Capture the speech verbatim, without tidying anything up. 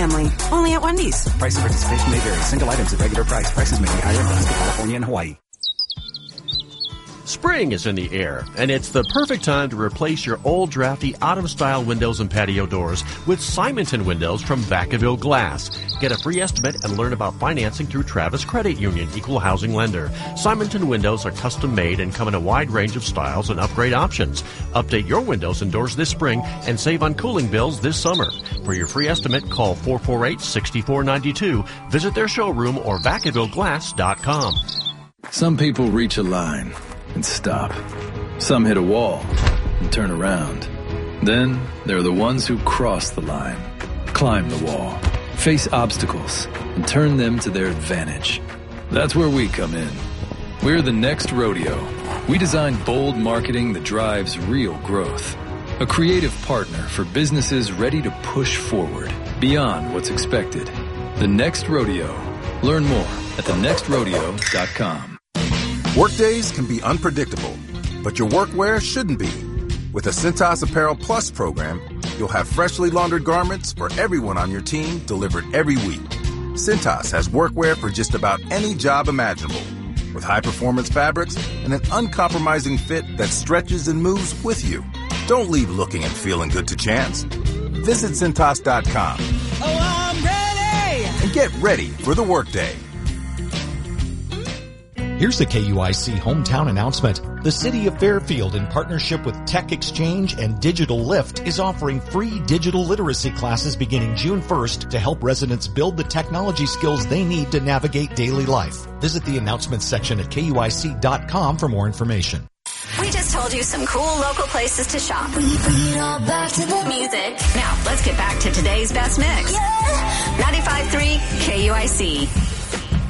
family. Only at Wendy's. Price of participation may vary. Single items at regular price. Prices may be higher in Alaska, California, and Hawaii. Spring is in the air, and it's the perfect time to replace your old, drafty, autumn-style windows and patio doors with Simonton windows from Vacaville Glass. Get a free estimate and learn about financing through Travis Credit Union, equal housing lender. Simonton windows are custom-made and come in a wide range of styles and upgrade options. Update your windows and doors this spring and save on cooling bills this summer. For your free estimate, call four four eight, six four nine two. Visit their showroom or vacaville glass dot com. Some people reach a line and stop. Some hit a wall and turn around. Then there are the ones who cross the line, climb the wall, face obstacles, and turn them to their advantage. That's where we come in. We're the Next Rodeo. We design bold marketing that drives real growth. A creative partner for businesses ready to push forward beyond what's expected. The Next Rodeo. Learn more at the next rodeo dot com. Workdays can be unpredictable, but your workwear shouldn't be. With the Cintas Apparel Plus program, you'll have freshly laundered garments for everyone on your team delivered every week. Cintas has workwear for just about any job imaginable, with high-performance fabrics and an uncompromising fit that stretches and moves with you. Don't leave looking and feeling good to chance. Visit Cintas dot com. Oh, I'm ready! And get ready for the workday. Here's the K U I C hometown announcement. The City of Fairfield, in partnership with Tech Exchange and Digital Lift, is offering free digital literacy classes beginning June first to help residents build the technology skills they need to navigate daily life. Visit the announcements section at K U I C dot com for more information. We just told you some cool local places to shop. We bring it all back to the music. Now, let's get back to today's best mix. Yeah. ninety-five point three K U I C.